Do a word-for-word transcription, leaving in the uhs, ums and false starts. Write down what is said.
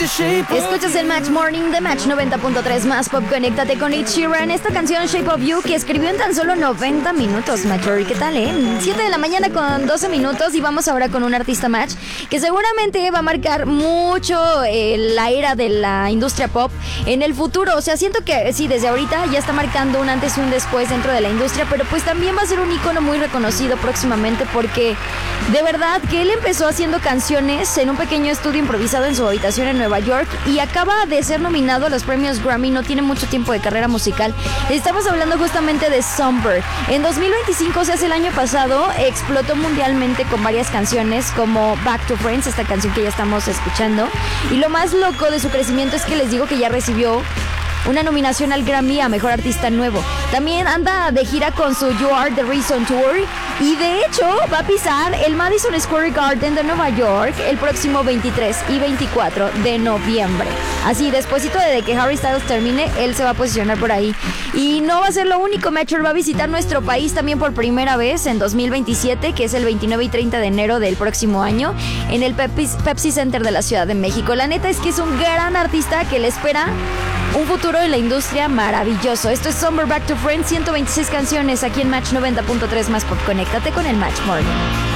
Escuchas el Match Morning de Match noventa punto tres más Pop. Conéctate con Ed Sheeran. Esta canción Shape of You que escribió en tan solo noventa minutos. Match, ¿qué tal, eh? siete de la mañana con doce minutos y vamos ahora con un artista Match que seguramente va a marcar mucho eh, la era de la industria pop en el futuro. O sea, siento que sí, desde ahorita ya está marcando un antes y un después dentro de la industria, pero pues también va a ser un icono muy reconocido próximamente porque de verdad que él empezó haciendo canciones en un pequeño estudio improvisado en su habitación en Nueva York y acaba de ser nominado a los premios Grammy. No tiene mucho tiempo de carrera musical. Estamos hablando justamente de Songbird. En dos mil veinticinco, o sea, hace el año pasado, explotó mundialmente con varias canciones como Back to Friends, esta canción que ya estamos escuchando. Y lo más loco de su crecimiento es que les digo que ya recibió una nominación al Grammy a Mejor Artista Nuevo. También anda de gira con su You Are The Reason Tour y de hecho va a pisar el Madison Square Garden de Nueva York el próximo veintitrés y veinticuatro de noviembre. Así, despuesito de que Harry Styles termine, él se va a posicionar por ahí. Y no va a ser lo único, Metro va a visitar nuestro país también por primera vez en dos mil veintisiete, que es el veintinueve y treinta de enero del próximo año, en el Pepsi, Pepsi Center de la Ciudad de México. La neta es que es un gran artista que le espera un futuro en la industria maravilloso. Esto es Summer Back to Friends, ciento veintiséis canciones aquí en Match noventa punto tres más Pop. Conéctate con el Match Morning.